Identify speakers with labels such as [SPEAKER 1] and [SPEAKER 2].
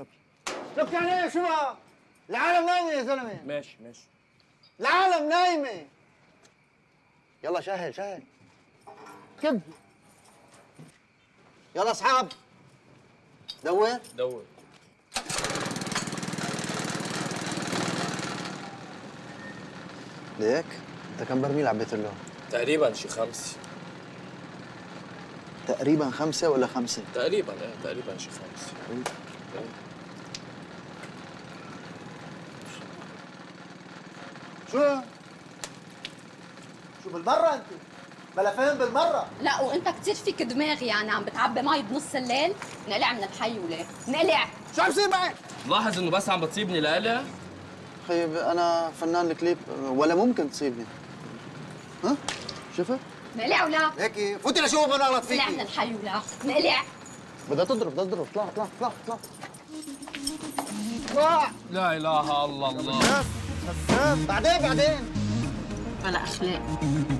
[SPEAKER 1] لك يعني ايه شو بقى؟ العالم نايمه يا زلمه.
[SPEAKER 2] ماشي.
[SPEAKER 1] العالم نايمه. يلا شهل كب. يلا اصحاب دور. ليك انت كم برميل عبيت له؟
[SPEAKER 2] تقريبا شي 5.
[SPEAKER 1] تقريبا 5 ولا 5؟
[SPEAKER 2] تقريبا شي 5.
[SPEAKER 1] شو بالمرة انت؟ بلا فهم بالمرة.
[SPEAKER 3] لا وانت كثير فيك دماغ، يعني عم بتعبي مي بنص الليل. نقلع من الحي وليه؟ نقلع.
[SPEAKER 1] شو عم يصير معك؟
[SPEAKER 2] ملاحظ انه بس عم بتصيبني لقلع؟
[SPEAKER 1] خيب انا فنان الكليب ولا ممكن تصيبني. ها؟ شفت؟
[SPEAKER 3] نقلع ولا؟
[SPEAKER 1] هيك فوتي لشوف انا غلط فيكي.
[SPEAKER 3] نقلع من الحي ولا؟ نقلع.
[SPEAKER 1] بدها تضرب اطلع.
[SPEAKER 2] لا اله الا الله.
[SPEAKER 1] بعدين
[SPEAKER 3] بلا اخلاق.